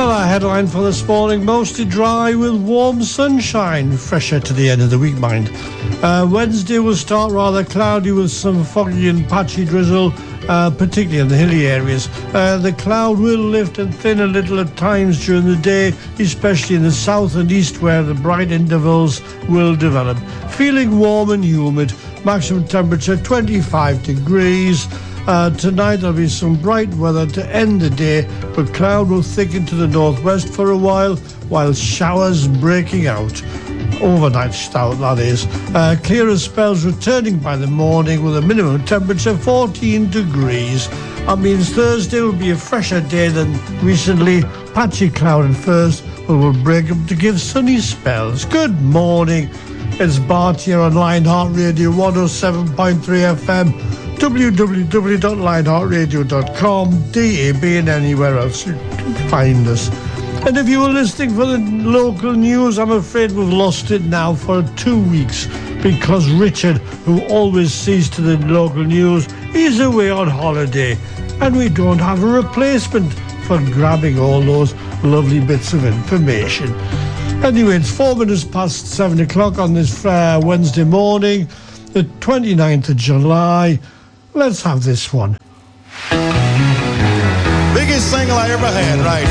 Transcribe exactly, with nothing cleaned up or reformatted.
Well, our headline for this morning, mostly dry with warm sunshine, fresher to the end of the week, mind. Uh, Wednesday will start rather cloudy with some foggy and patchy drizzle, uh, particularly in the hilly areas. Uh, the cloud will lift and thin a little at times during the day, especially in the south and east where the bright intervals will develop. Feeling warm and humid, maximum temperature twenty-five degrees. Uh, tonight there'll be some bright weather to end the day, but cloud will thicken to the northwest for a while, while showers breaking out. Overnight stout, that is. Uh, clearer spells returning by the morning with a minimum temperature fourteen degrees. That means Thursday will be a fresher day than recently. Patchy cloud at first, but will break up to give sunny spells. Good morning. It's Bart here on Lionheart Radio one oh seven point three F M. w w w dot lionheart radio dot com, D A B, and anywhere else you can find us. And if you were listening for the local news, I'm afraid we've lost it now for two weeks because Richard, who always sees to the local news, is away on holiday and we don't have a replacement for grabbing all those lovely bits of information. Anyway, it's four minutes past seven o'clock on this uh, Wednesday morning, the twenty-ninth of July. Let's have this one. Biggest single I ever had, right?